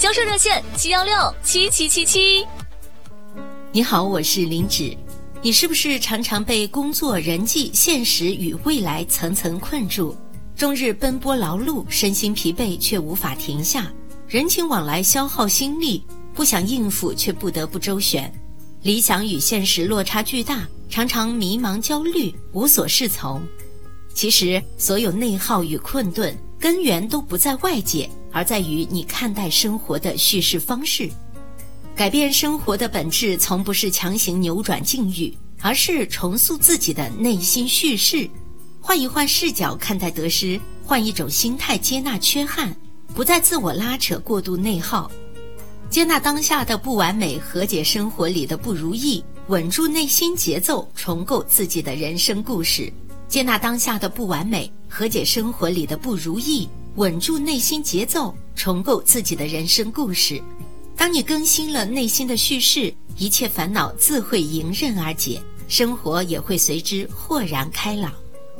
销售热线7167777。 你好，我是林芷。你是不是常常被工作、人际、现实与未来层层困住，终日奔波劳碌，身心疲惫却无法停下，人情往来消耗心力，不想应付却不得不周旋，理想与现实落差巨大，常常迷茫焦虑，无所适从。其实所有内耗与困顿根源都不在外界，而在于你看待生活的叙事方式。改变生活的本质从不是强行扭转境遇，而是重塑自己的内心叙事，换一换视角看待得失，换一种心态接纳缺憾，不再自我拉扯过度内耗，接纳当下的不完美，和解生活里的不如意，稳住内心节奏，重构自己的人生故事。接纳当下的不完美，和解生活里的不如意，稳住内心节奏，重构自己的人生故事。当你更新了内心的叙事，一切烦恼自会迎刃而解，生活也会随之豁然开朗。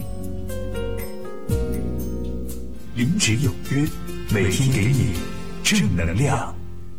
林芷有约，每天给你正能量。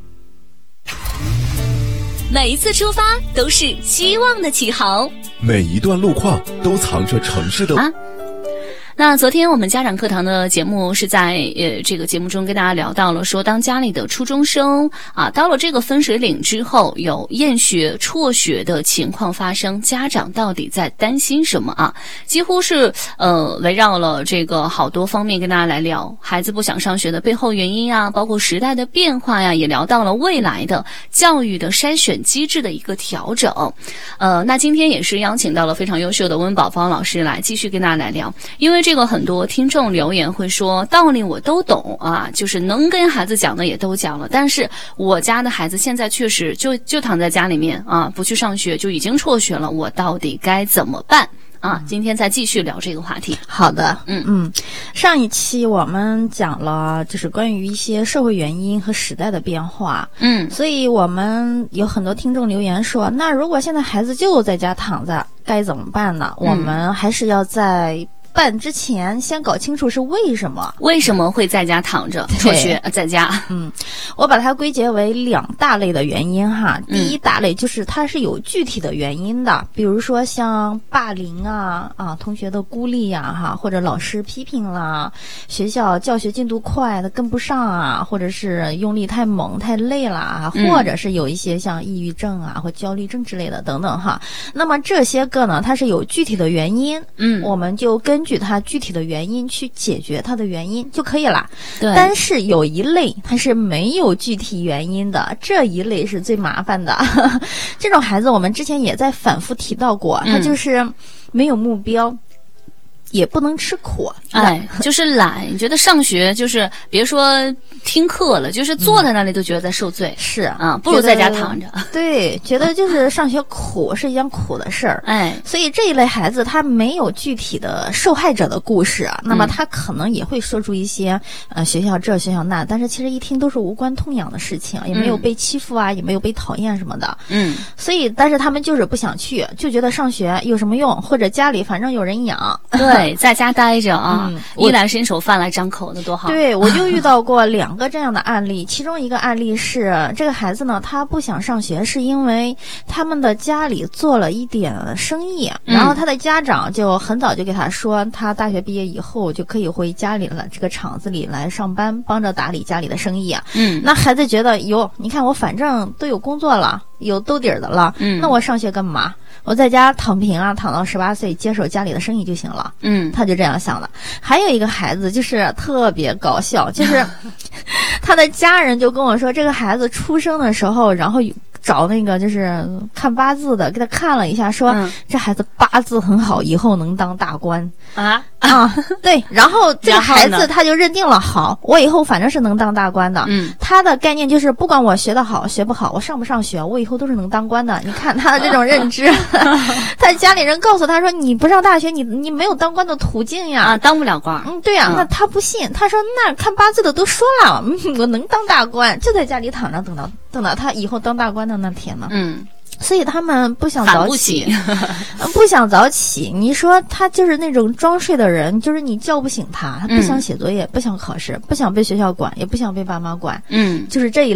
每一次出发都是希望的起航， 每一段路况都藏着城市的那昨天我们家长课堂的节目是在这个节目中跟大家聊到了说，当家里的初中生到了这个分水岭之后，有厌学、辍学的情况发生，家长到底在担心什么几乎是围绕了这个好多方面跟大家来聊，孩子不想上学的背后原因包括时代的变化也聊到了未来的教育的筛选机制的一个调整。那今天也是邀请到了非常优秀的温宝芳老师来继续跟大家来聊，因为这个很多听众留言会说，道理我都懂就是能跟孩子讲的也都讲了，但是我家的孩子现在确实就躺在家里面不去上学，就已经辍学了，我到底该怎么办今天再继续聊这个话题。 好的，上一期我们讲了就是关于一些社会原因和时代的变化，所以我们有很多听众留言说，那如果现在孩子就在家躺着该怎么办呢？我们还是要在办之前先搞清楚是为什么会在家躺着辍学在家。 我把它归结为两大类的原因第一大类就是它是有具体的原因的，比如说像霸凌同学的孤立或者老师批评啦，学校教学进度快的跟不上或者是用力太猛太累了或者是有一些像抑郁症或焦虑症之类的等等那么这些个呢，它是有具体的原因，我们就根据它具体的原因去解决它的原因就可以了。 对， 但是有一类它是没有具体原因的，这一类是最麻烦的这种孩子我们之前也在反复提到过，他就是没有目标，也不能吃苦， 就是懒，你觉得上学就是别说听课了，就是坐在那里都觉得在受罪， 是不如在家躺着。 对，觉得就是上学苦是一件苦的事儿，所以这一类孩子他没有具体的受害者的故事那么他可能也会说出一些学校这学校那，但是其实一听都是无关痛痒的事情，也没有被欺负也没有被讨厌什么的，所以但是他们就是不想去，就觉得上学有什么用，或者家里反正有人养， 对，在家待着衣来伸手饭来张口的多好。 对，我就遇到过2个这样的案例，其中一个案例是这个孩子呢，他不想上学是因为他们的家里做了一点生意，然后他的家长就很早就给他说，他大学毕业以后就可以回家里了这个厂子里来上班，帮着打理家里的生意那孩子觉得你看我反正都有工作了，有兜底的了，那我上学干嘛？我在家躺平躺到18岁接手家里的生意就行了。他就这样想的。还有一个孩子就是特别搞笑，就是他的家人就跟我说，这个孩子出生的时候，然后找那个就是看八字的给他看了一下，说这孩子八字很好，以后能当大官对，然后这个孩子他就认定了，好，我以后反正是能当大官的。他的概念就是不管我学得好学不好，我上不上学，我以后都是能当官的。你看他的这种认知他家里人告诉他说，你不上大学，你没有当官的途径呀， 当不了官。 对呀，那他不信，他说那看八字的都说了，我能当大官，就在家里躺着等到他以后当大官的那天呢。所以他们不想早起不想早起，你说他就是那种装睡的人，就是你叫不醒他，他不想写作业，不想考试，不想被学校管，也不想被爸妈管，就是这一类